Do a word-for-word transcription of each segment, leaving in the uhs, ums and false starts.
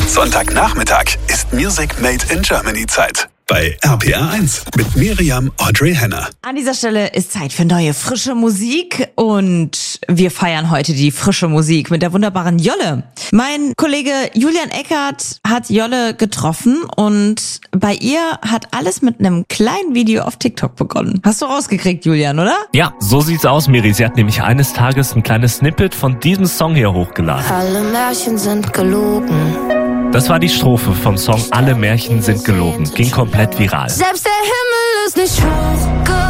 Sonntagnachmittag ist Music Made in Germany Zeit. Bei R P R eins mit Miriam Audrey Henner. An dieser Stelle ist Zeit für neue, frische Musik und wir feiern heute die frische Musik mit der wunderbaren Jolle. Mein Kollege Julian Eckert hat Jolle getroffen und bei ihr hat alles mit einem kleinen Video auf TikTok begonnen. Hast du rausgekriegt, Julian, oder? Ja, so sieht's aus, Miri. Sie hat nämlich eines Tages ein kleines Snippet von diesem Song hier hochgeladen. Alle Märchen sind gelogen. Das war die Strophe vom Song Alle Märchen sind gelogen. Ging komplett viral. Selbst der Himmel ist nicht hoch genug.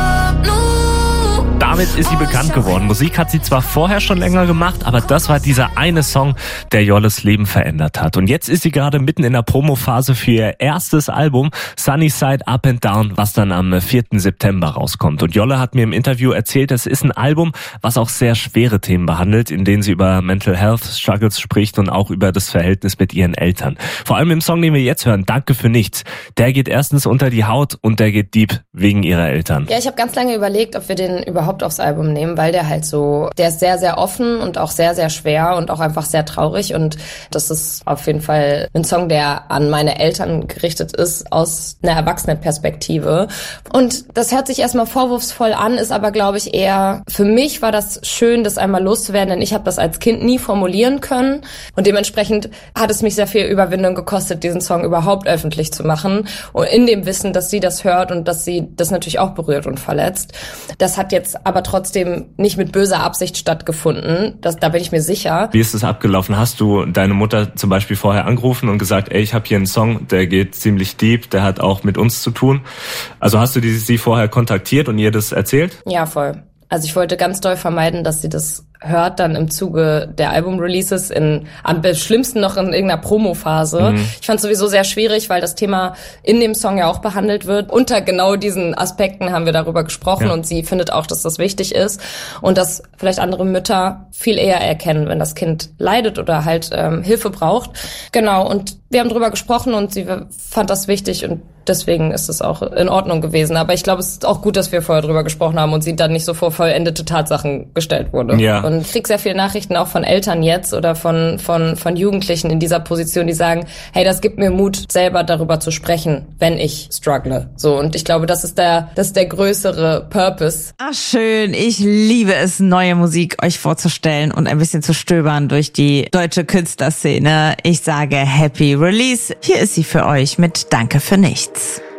Damit ist sie bekannt geworden. Musik hat sie zwar vorher schon länger gemacht, aber das war dieser eine Song, der Jolles Leben verändert hat. Und jetzt ist sie gerade mitten in der Promophase für ihr erstes Album Sunny Side Up and Down, was dann am vierten September rauskommt. Und Jolle hat mir im Interview erzählt, es ist ein Album, was auch sehr schwere Themen behandelt, in denen sie über Mental Health Struggles spricht und auch über das Verhältnis mit ihren Eltern. Vor allem im Song, den wir jetzt hören, Danke für nichts. Der geht erstens unter die Haut und der geht deep wegen ihrer Eltern. Ja, ich habe ganz lange überlegt, ob wir den überhaupt aufs Album nehmen, weil der halt so, der ist sehr, sehr offen und auch sehr, sehr schwer und auch einfach sehr traurig und das ist auf jeden Fall ein Song, der an meine Eltern gerichtet ist aus einer Erwachsenenperspektive und das hört sich erstmal vorwurfsvoll an, ist aber glaube ich eher, für mich war das schön, das einmal loszuwerden, denn ich habe das als Kind nie formulieren können und dementsprechend hat es mich sehr viel Überwindung gekostet, diesen Song überhaupt öffentlich zu machen und in dem Wissen, dass sie das hört und dass sie das natürlich auch berührt und verletzt. Das hat jetzt aber trotzdem nicht mit böser Absicht stattgefunden. Das, da bin ich mir sicher. Wie ist es abgelaufen? Hast du deine Mutter zum Beispiel vorher angerufen und gesagt, ey, ich habe hier einen Song, der geht ziemlich deep, der hat auch mit uns zu tun. Also hast du die, sie vorher kontaktiert und ihr das erzählt? Ja, voll. Also ich wollte ganz doll vermeiden, dass sie das hört dann im Zuge der Album-Releases in, am schlimmsten noch in irgendeiner Promo-Phase. Mhm. Ich fand es sowieso sehr schwierig, weil das Thema in dem Song ja auch behandelt wird. Unter genau diesen Aspekten haben wir darüber gesprochen ja. Und sie findet auch, dass das wichtig ist und dass vielleicht andere Mütter viel eher erkennen, wenn das Kind leidet oder halt ähm, Hilfe braucht. Genau, und wir haben darüber gesprochen und sie fand das wichtig und deswegen ist es auch in Ordnung gewesen. Aber ich glaube, es ist auch gut, dass wir vorher drüber gesprochen haben und sie dann nicht so vor vollendete Tatsachen gestellt wurde. Ja. Und ich kriege sehr viele Nachrichten auch von Eltern jetzt oder von von von Jugendlichen in dieser Position, die sagen, hey, das gibt mir Mut, selber darüber zu sprechen, wenn ich struggle. So, und ich glaube, das ist der das ist der größere Purpose. Ach schön, ich liebe es, neue Musik euch vorzustellen und ein bisschen zu stöbern durch die deutsche Künstlerszene. Ich sage Happy Release. Hier ist sie für euch mit Danke für nichts.